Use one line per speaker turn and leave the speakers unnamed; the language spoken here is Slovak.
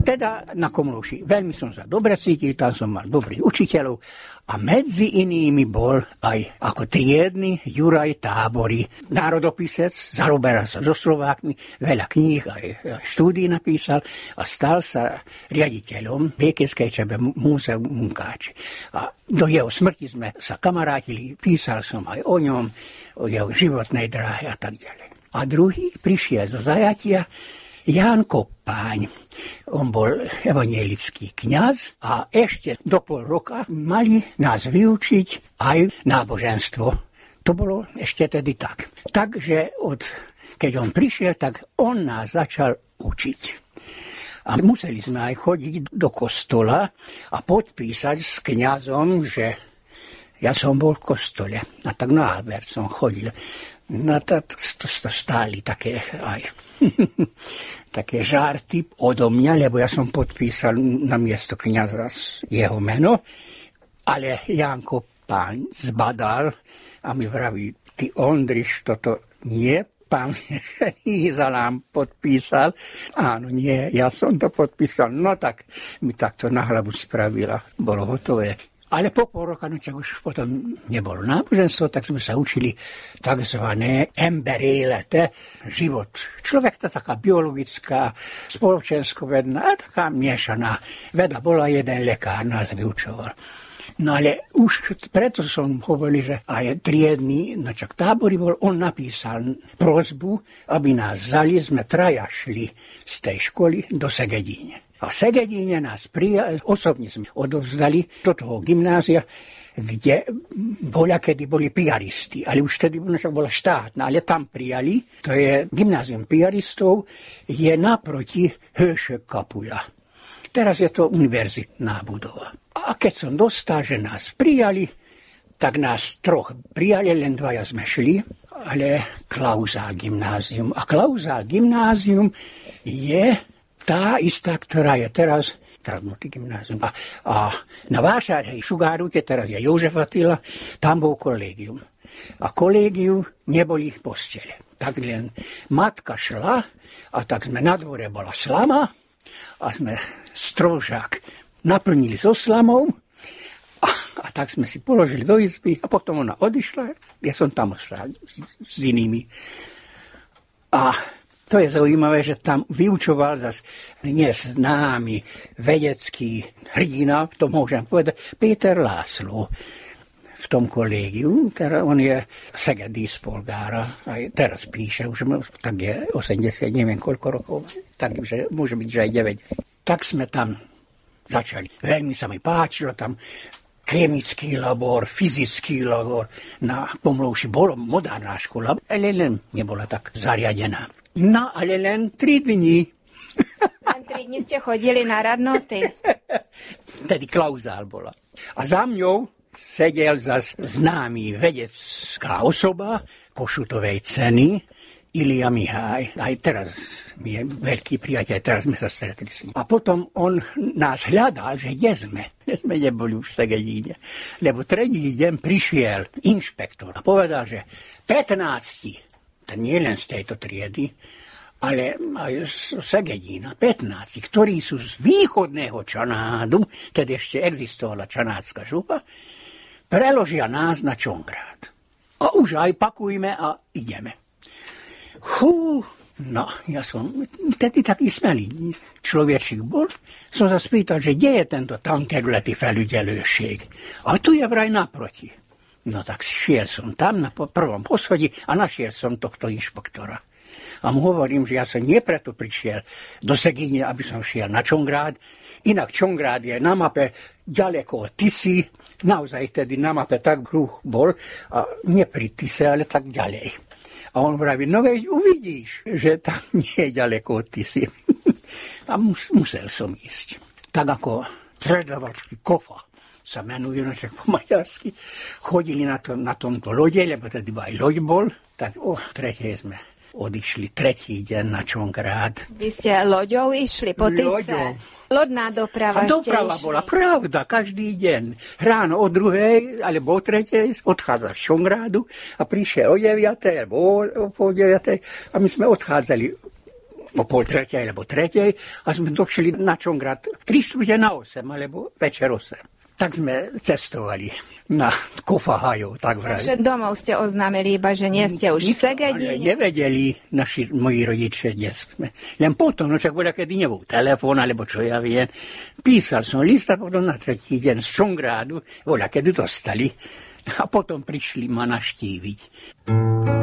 teda na Komlúši veľmi som sa dobre cítil, tam som mal dobrých učiteľov a medzi inými bol aj ako triedny Juraj Tábory, národopisec, zaoberal sa so Slovákmi, veľa kníh aj štúdií napísal a stal sa riaditeľom Viekeckej čebe Múzeum Munkáč. A do jeho smrti sme sa kamarátili, písal som aj o ňom, o jeho životnej dráhe a tak ďalej. A druhý prišiel zo zajatia Ján Koppáň. On bol evangelický kňaz a ešte do pol roka mali nás vyučiť aj náboženstvo. To bolo ešte tedy tak. Takže keď on prišiel, tak on nás začal učiť. A museli sme aj chodiť do kostola a podpísať s kňazom, že ja som bol v kostole. A tak na Albert som chodil. No to stáli také aj také žarty odo mňa, lebo ja som podpísal na miesto kňaza jeho meno, ale Janko pán zbadal a mi vraví, ty Ondriš, toto nie, pán Šeníza nám podpísal. Áno, nie, ja som to podpísal. No tak mi takto na hlavu spravila, bolo hotové. Ale po pol roka, čo už potom nebolo náboženstvo, tak sme sa učili takzvané emberélete, život. Človek to taká biologická, spoločenskovedná a taká miešaná veda. Bola jeden lekár, nás vyučoval. No ale už preto som hovoril, že aj triedny, Tábory bol, on napísal prosbu, aby nás vzali, sme traja šli z tej školy do Segedíne. A v Segedíne nás osobne sme odovzdali do toho gymnázia, kde kedy boli piaristi, ale už vtedy bola štátna, ale tam prijali, to je gymnázium piaristov, je naproti Höšek Kapula. Teraz je to univerzitná budova. A keď som dostal, že nás prijali, tak nás troch prijali, len dvaja sme šli, ale Klauzál gymnázium. A Klauzál gymnázium je tá istá, ktorá je teraz gymnázium. A na Vášarhej Šugárute, teraz je Jožef Attila, tam bol kolégium. A kolégiu neboli postele. Tak len matka šla a tak sme na dvore, bola slama a sme strožák naplnili so slamou a tak sme si položili do izby a potom ona odišla. Ja som tam ostal s inými. A to je zaujímavé, že tam vyučoval zase dnes známy vedecký hrdina, to môžem povedať, Péter László v tom kolégiu. Teda on je Segedí z Polgára, aj teraz píše, už tak je 80, neviem koľko rokov, takže môže byť, že aj 90. Tak sme tam začali. Veľmi sa mi páčilo tam chemický labor, fyzický labor. Na Komlúši bola moderná škola, ale len nebola tak zariadená. No, ale len 3 dni.
Len 3 dni ste chodili na radnoty.
Tedy Klauzál bola. A za mňou sedel zas známy vedecká osoba Košutovej ceny, Ilia Mihály. Aj teraz mi je veľký priateľ, teraz sme sa stretli s ním. A potom on nás hľadal, že kde sme. Sme neboli už v Segedíne. Lebo tretí deň prišiel inšpektor a povedal, že 15, to nie len z tejto triedy, ale aj z Segedína, 15, ktorí sú z východného Čanádu, tedy ešte existovala Čanádska župa, preložia nás na Čongrád. A už aj pakujme a ideme. No, ja som tedy taký smelý človečik bol. Som sa spýtal, že kde je tento tankerlety felügyelőség. A tu je vraj naproti. No tak šiel som tam na prvom poschodí a našiel som tohto inšpektora. A mu hovorím, že ja som nie preto prišiel do Segíne, aby som šiel na Čongrád. Inak Čongrád je na mape ďaleko od Tisy. Naozaj tedy na mape tak kruh bol. A nie pri Tise, ale tak ďalej. A on vraví, no veď uvidíš, že tam nie je ďaleko od Tisy. A musel som ísť. Tak ako Predavačky Kofa sa menujú, po maďarsky, chodili na tomto lode, lebo tedy aj loď bol, tak o 3. sme odišli 3. deň na Čongrád.
Vy ste loďou išli po Tise? Lodná doprava.
A doprava bola, pravda, každý deň. Ráno o 2. alebo o 3. odchádza z Čongrádu a prišiel o 9. alebo po 9. a my sme odchádzali o 2:30 alebo 3:00 a sme došli na Čongrad 7:45 alebo večer 8. Tak sme cestovali na Kofahaju, tak vraj.
Takže domov ste oznámili, iba že nie ste už v Segedine.
Ale nevedeli moji rodiče, kde sme. Len potom, no čak bola, kedy nebol telefón, alebo čo ja viem. Písal som list a potom na tretí deň z Čongradu, bola, kedy dostali. A potom prišli ma navštíviť.